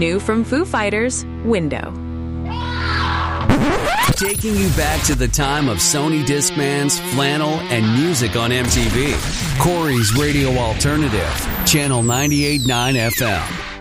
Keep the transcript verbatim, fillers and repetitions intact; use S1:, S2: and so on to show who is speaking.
S1: New from Foo Fighters, Window.
S2: Taking you back to the time of Sony Discmans, flannel, and music on M T V. Corey's Radio Alternative, Channel ninety-eight point nine F M.